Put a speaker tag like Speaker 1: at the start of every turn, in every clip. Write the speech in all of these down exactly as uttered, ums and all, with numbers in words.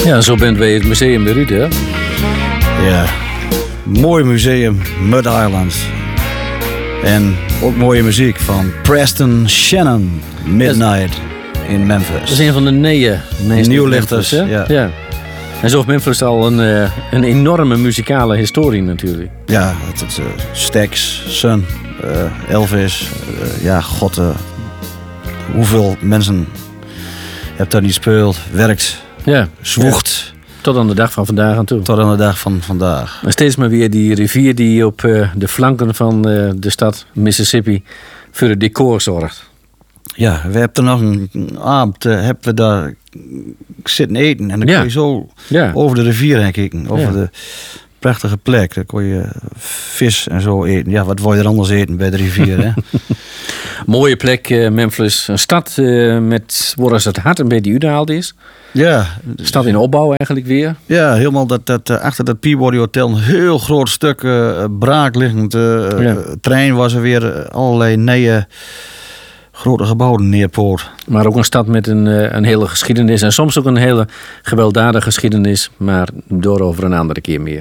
Speaker 1: Ja, zo bent wij het museum weer uit, hè?
Speaker 2: Ja, mooi museum, Mud Island. En ook mooie muziek van Preston Shannon, Midnight in Memphis.
Speaker 1: Dat is een van de neeën.
Speaker 2: Nieuwlichters, ja.
Speaker 1: ja. En zo heeft Memphis al een, uh, een enorme muzikale historie natuurlijk.
Speaker 2: Ja, het, het, uh, Stax, Sun, uh, Elvis, uh, ja, god, uh, hoeveel mensen hebt daar niet gespeeld, werkt,
Speaker 1: ja.
Speaker 2: zwoegt.
Speaker 1: Ja. Tot aan de dag van vandaag aan toe.
Speaker 2: Tot aan de dag van vandaag.
Speaker 1: En steeds maar weer die rivier die op uh, de flanken van uh, de stad Mississippi voor het decor zorgt.
Speaker 2: Ja, we hebben er nog een avond uh, hebben we daar zitten eten. En dan
Speaker 1: ja.
Speaker 2: kon je zo
Speaker 1: ja.
Speaker 2: over de rivier heen kijken. Over
Speaker 1: ja.
Speaker 2: de prachtige plek. Dan kon je vis en zo eten. Ja, wat wil je er anders eten bij de rivier, hè?
Speaker 1: Mooie plek, uh, Memphis. Een stad uh, met, waar het hart een beetje uitgehaald is.
Speaker 2: Ja.
Speaker 1: Stad in opbouw eigenlijk weer.
Speaker 2: Ja, helemaal dat, dat, uh, achter dat Peabody Hotel een heel groot stuk uh, braakliggend uh, ja. trein was er weer uh, allerlei nieuwe grote gebouwen neerpoort.
Speaker 1: Maar ook een stad met een, uh, een hele geschiedenis en soms ook een hele gewelddadige geschiedenis, maar door over een andere keer meer.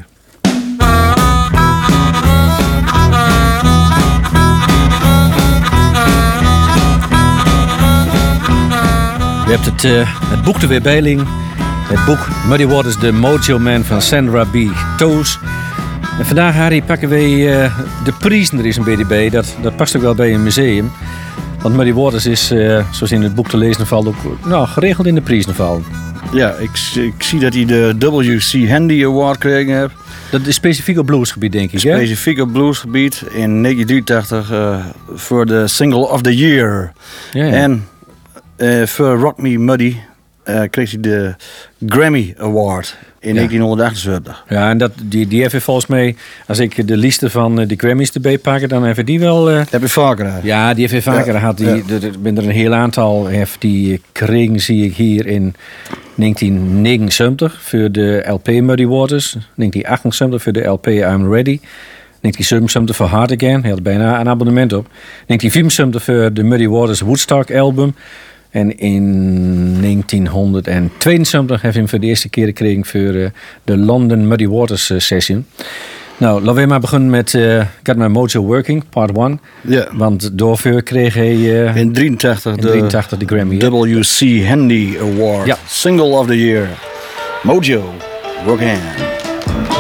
Speaker 1: Je hebt het, uh, het boek er weer bijling. Het boek Muddy Waters, The Mojo Man van Sandra B. Toos. En vandaag, Harry, pakken wij uh, de prijzen er eens een beetje bij. Dat, dat past ook wel bij een museum. Want Muddy Waters is, uh, zoals in het boek te lezen valt, ook nou, geregeld in de prijzen vallen.
Speaker 2: Ja, ik, ik zie dat hij de W C Handy Award gekregen heeft.
Speaker 1: Dat is specifiek op bluesgebied, denk ik, hè?
Speaker 2: Specifiek op bluesgebied in negentien drieëntachtig uh, voor de Single of the Year.
Speaker 1: Ja, ja.
Speaker 2: En uh, voor Rock Me Muddy uh, kreeg hij de Grammy Award in ja. negentien achtenzeventig.
Speaker 1: Ja, en dat, die, die heeft volgens mij, als ik de lijsten van de Grammys erbij pak, dan heeft die wel... Uh,
Speaker 2: heb je vaker gehad?
Speaker 1: Ja, die heeft hij vaker ja. gehad. Die, ja. Er ben er een heel aantal heeft die gekregen, zie ik hier in negentien negenenzeventig voor de L P Muddy Waters. negentien achtenzeventig voor de L P I'm Ready. negentien zevenenzeventig voor Hard Again. Hij had bijna een abonnement op. negentien vierenzeventig voor de Muddy Waters Woodstock album. En in negentien tweeënzeventig heeft hij hem voor de eerste keer gekregen voor uh, de London Muddy Waters uh, session. Nou, laten we maar beginnen met uh, Got My Mojo Working, part one.
Speaker 2: Ja.
Speaker 1: Want daarvoor kreeg hij uh,
Speaker 2: in drieëntachtig
Speaker 1: in drieëntachtig de, de Grammy.
Speaker 2: W C Handy Award.
Speaker 1: Ja.
Speaker 2: Single of the Year. Mojo Working.